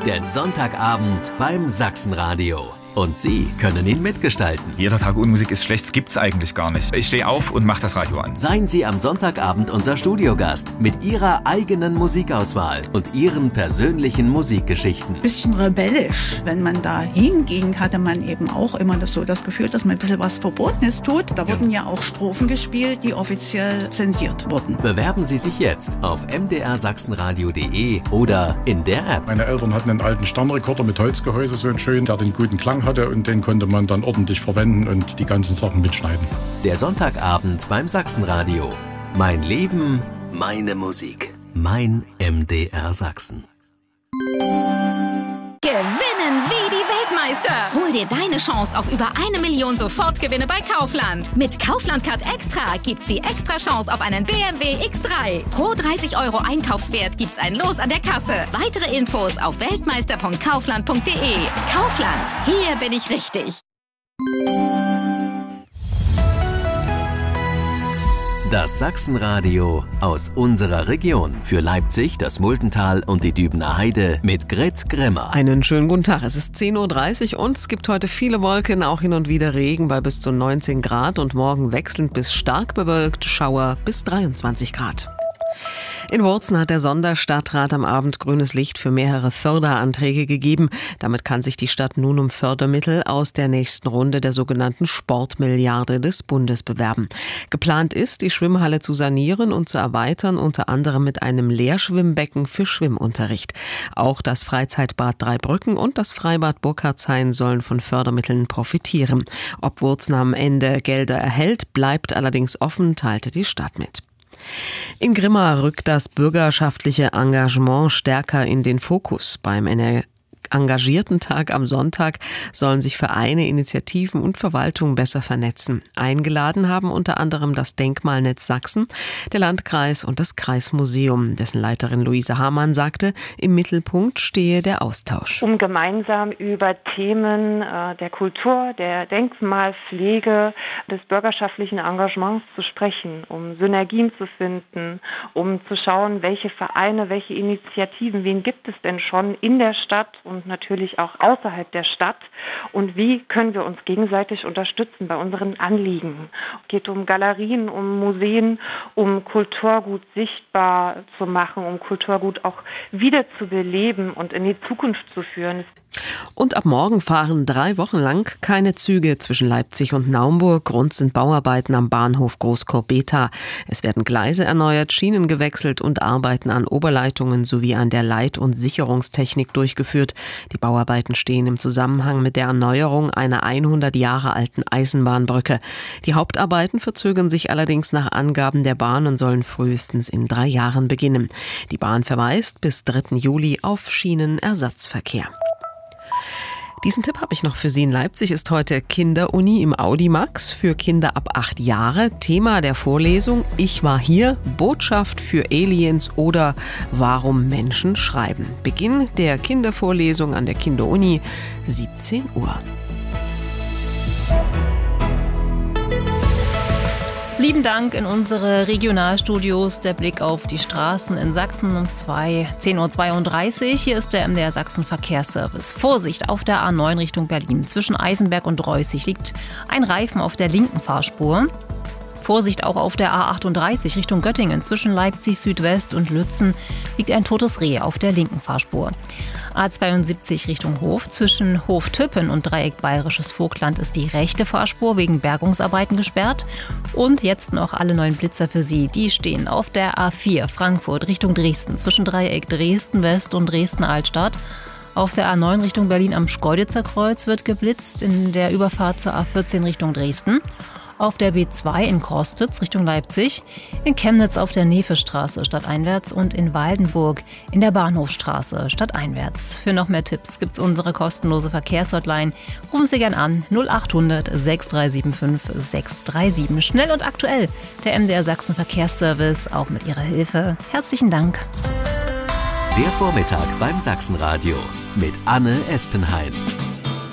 der Sonntagabend beim Sachsenradio. Und Sie können ihn mitgestalten. Jeder Tag ohne Musik ist schlecht, das gibt's eigentlich gar nicht. Ich stehe auf und mache das Radio an. Seien Sie am Sonntagabend unser Studiogast mit Ihrer eigenen Musikauswahl und Ihren persönlichen Musikgeschichten. Bisschen rebellisch. Wenn man da hinging, hatte man eben auch immer das Gefühl, dass man ein bisschen was Verbotenes tut. Da wurden ja auch Strophen gespielt, die offiziell zensiert wurden. Bewerben Sie sich jetzt auf mdrsachsenradio.de oder in der App. Meine Eltern hatten einen alten Sternrekorder mit Holzgehäuse, so einen schönen, der den guten Klang hatte, und den konnte man dann ordentlich verwenden und die ganzen Sachen mitschneiden. Der Sonntagabend beim Sachsenradio. Mein Leben, meine Musik. Mein MDR Sachsen. Gewinnen wie die Weltmeister. Hol dir deine Chance auf über 1 Million Sofortgewinne bei Kaufland. Mit Kaufland Card Extra gibt's die extra Chance auf einen BMW X3. Pro 30 € Einkaufswert gibt's ein Los an der Kasse. Weitere Infos auf weltmeister.kaufland.de. Kaufland, hier bin ich richtig. Das Sachsenradio aus unserer Region. Für Leipzig, das Multental und die Dübener Heide mit Grit Grimmer. Einen schönen guten Tag. Es ist 10.30 Uhr und es gibt heute viele Wolken, auch hin und wieder Regen bei bis zu 19 Grad und morgen wechselnd bis stark bewölkt, Schauer bis 23 Grad. In Wurzen hat der Sonderstadtrat am Abend grünes Licht für mehrere Förderanträge gegeben. Damit kann sich die Stadt nun um Fördermittel aus der nächsten Runde der sogenannten Sportmilliarde des Bundes bewerben. Geplant ist, die Schwimmhalle zu sanieren und zu erweitern, unter anderem mit einem Leerschwimmbecken für Schwimmunterricht. Auch das Freizeitbad Dreibrücken und das Freibad Burkhardshain sollen von Fördermitteln profitieren. Ob Wurzen am Ende Gelder erhält, bleibt allerdings offen, teilte die Stadt mit. In Grimma rückt das bürgerschaftliche Engagement stärker in den Fokus. Beim engagierten Tag am Sonntag sollen sich Vereine, Initiativen und Verwaltungen besser vernetzen. Eingeladen haben unter anderem das Denkmalnetz Sachsen, der Landkreis und das Kreismuseum. Dessen Leiterin Luise Hamann sagte, im Mittelpunkt stehe der Austausch. Um gemeinsam über Themen der Kultur, der Denkmalpflege, des bürgerschaftlichen Engagements zu sprechen, um Synergien zu finden, um zu schauen, welche Vereine, welche Initiativen, wen gibt es denn schon in der Stadt und natürlich auch außerhalb der Stadt und wie können wir uns gegenseitig unterstützen bei unseren Anliegen. Es geht um Galerien, um Museen, um Kulturgut sichtbar zu machen, um Kulturgut auch wieder zu beleben und in die Zukunft zu führen. Und ab morgen fahren 3 Wochen lang keine Züge zwischen Leipzig und Naumburg. Grund sind Bauarbeiten am Bahnhof Großkorbeta. Es werden Gleise erneuert, Schienen gewechselt und Arbeiten an Oberleitungen sowie an der Leit- und Sicherungstechnik durchgeführt. Die Bauarbeiten stehen im Zusammenhang mit der Erneuerung einer 100 Jahre alten Eisenbahnbrücke. Die Hauptarbeiten verzögern sich allerdings nach Angaben der Bahn und sollen frühestens in 3 Jahren beginnen. Die Bahn verweist bis 3. Juli auf Schienenersatzverkehr. Diesen Tipp habe ich noch für Sie. In Leipzig ist heute Kinderuni im Audimax für Kinder ab 8 Jahre. Thema der Vorlesung: Ich war hier, Botschaft für Aliens oder warum Menschen schreiben. Beginn der Kindervorlesung an der Kinderuni 17 Uhr. Lieben Dank in unsere Regionalstudios. Der Blick auf die Straßen in Sachsen um 10.32 Uhr. Hier ist der MDR Sachsen Verkehrsservice. Vorsicht auf der A9 Richtung Berlin. Zwischen Eisenberg und Reußig liegt ein Reifen auf der linken Fahrspur. Vorsicht auch auf der A38 Richtung Göttingen. Zwischen Leipzig Südwest und Lützen liegt ein totes Reh auf der linken Fahrspur. A72 Richtung Hof. Zwischen Hof-Tüppen und Dreieck Bayerisches Vogtland ist die rechte Fahrspur wegen Bergungsarbeiten gesperrt. Und jetzt noch alle neuen Blitzer für Sie. Die stehen auf der A4 Frankfurt Richtung Dresden. Zwischen Dreieck Dresden West und Dresden Altstadt. Auf der A9 Richtung Berlin am Schkeuditzer Kreuz wird geblitzt in der Überfahrt zur A14 Richtung Dresden. Auf der B2 in Krostitz Richtung Leipzig, in Chemnitz auf der Nevestraße stadteinwärts und in Waldenburg in der Bahnhofstraße stadteinwärts. Für noch mehr Tipps gibt's unsere kostenlose Verkehrshotline. Rufen Sie gern an 0800 6375 637. Schnell und aktuell, der MDR Sachsen Verkehrsservice, auch mit Ihrer Hilfe. Herzlichen Dank. Der Vormittag beim Sachsenradio mit Anne Espenhain.